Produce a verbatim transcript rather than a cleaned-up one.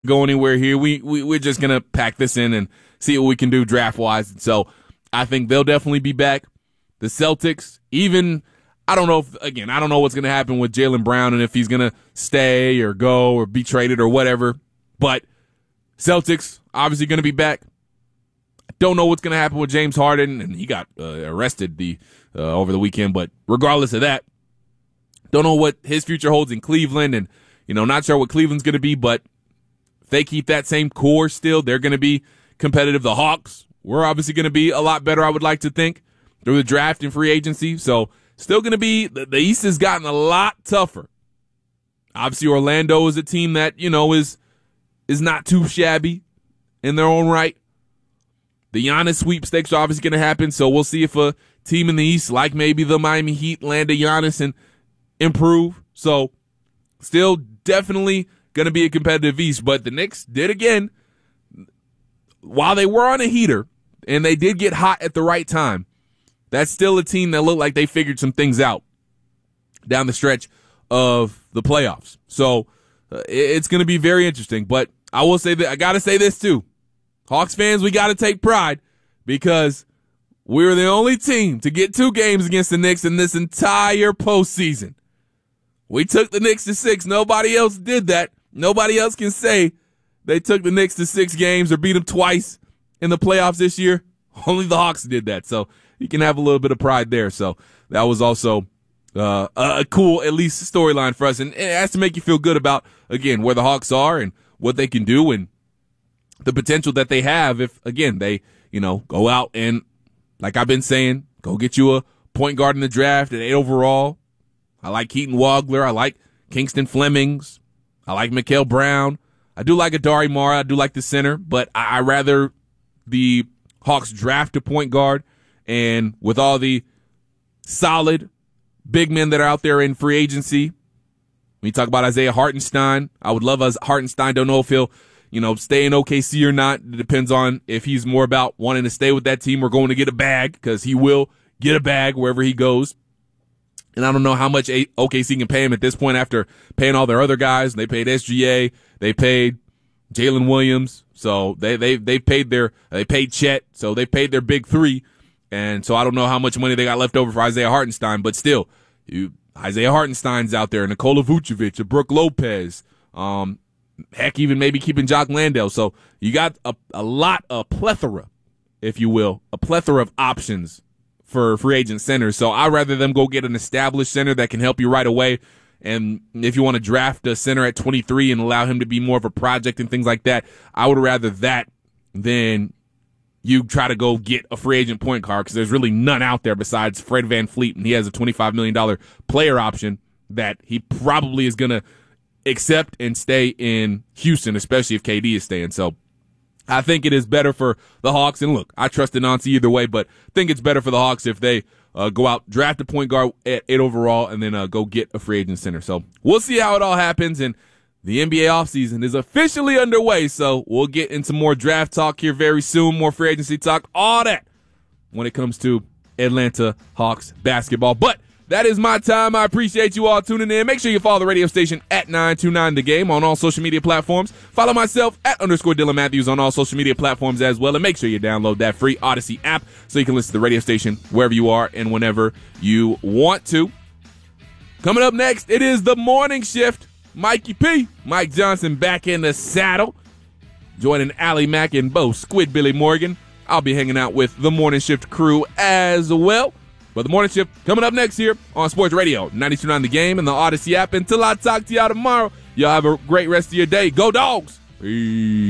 go anywhere here. We, we, we're just going to pack this in and see what we can do draft-wise. So I think they'll definitely be back. The Celtics, even, I don't know if, again, I don't know what's going to happen with Jaylen Brown and if he's going to stay or go or be traded or whatever. But Celtics, obviously going to be back. I don't know what's going to happen with James Harden, and he got uh, arrested the uh, over the weekend. But regardless of that, don't know what his future holds in Cleveland, and, you know, not sure what Cleveland's going to be, but if they keep that same core still, they're going to be competitive. The Hawks, we're obviously going to be a lot better, I would like to think, through the draft and free agency. So still going to be, the, the East has gotten a lot tougher. Obviously, Orlando is a team that, you know, is is not too shabby in their own right. The Giannis sweepstakes are obviously going to happen, so we'll see if a team in the East, like maybe the Miami Heat, land a Giannis and improve. So still definitely going to be a competitive East, but the Knicks did again, while they were on a heater and they did get hot at the right time, that's still a team that looked like they figured some things out down the stretch of the playoffs. So uh, it's going to be very interesting, but I will say that I got to say this too. Hawks fans, we got to take pride because we were the only team to get two games against the Knicks in this entire postseason. We took the Knicks to six. Nobody else did that. Nobody else can say they took the Knicks to six games or beat them twice in the playoffs this year. Only the Hawks did that. So you can have a little bit of pride there. So that was also uh, a cool, at least, storyline for us. And it has to make you feel good about, again, where the Hawks are and what they can do and the potential that they have if, again, they, you know, go out and, like I've been saying, go get you a point guard in the draft at eight overall. I like Keaton Wagler. I like Kingston Flemings. I like Mikael Brown. I do like Adari Mara. I do like the center, but I, I rather the Hawks draft a point guard, and with all the solid big men that are out there in free agency, when you talk about Isaiah Hartenstein, I would love us Hartenstein. Don't know if he'll, you know, stay in O K C or not. It depends on if he's more about wanting to stay with that team or going to get a bag, because he will get a bag wherever he goes. And I don't know how much O K C can pay him at this point after paying all their other guys. They paid S G A. They paid Jalen Williams. So they, they, they paid their, they paid Chet. So they paid their big three. And so I don't know how much money they got left over for Isaiah Hartenstein, but still, you, Isaiah Hartenstein's out there, Nikola Vucevic, a Brook Lopez, um, heck, even maybe keeping Jock Landale. So you got a, a lot, a plethora, if you will, a plethora of options for free agent centers. So I'd rather them go get an established center that can help you right away. And if you want to draft a center at twenty-three and allow him to be more of a project and things like that, I would rather that than you try to go get a free agent point guard, because there's really none out there besides Fred VanVleet, and he has a twenty-five million dollars player option that he probably is going to accept and stay in Houston, especially if K D is staying. So I think it is better for the Hawks. And look, I trust Anansi either way, but I think it's better for the Hawks if they uh, go out, draft a point guard at eight overall, and then uh, go get a free agent center. So we'll see how it all happens. And the N B A offseason is officially underway, so we'll get into more draft talk here very soon, more free agency talk, all that when it comes to Atlanta Hawks basketball. But that is my time. I appreciate you all tuning in. Make sure you follow the radio station at nine two nine The Game on all social media platforms. Follow myself at underscore Dylan Matthews on all social media platforms as well. And make sure you download that free Odyssey app so you can listen to the radio station wherever you are and whenever you want to. Coming up next, it is the morning shift. Mikey P, Mike Johnson back in the saddle, joining Allie Mack and Bo Squid Billy Morgan. I'll be hanging out with the morning shift crew as well. But the morning shift coming up next here on Sports Radio ninety-two point nine The Game and the Odyssey app. Until I talk to y'all tomorrow, y'all have a great rest of your day. Go Dogs! Peace.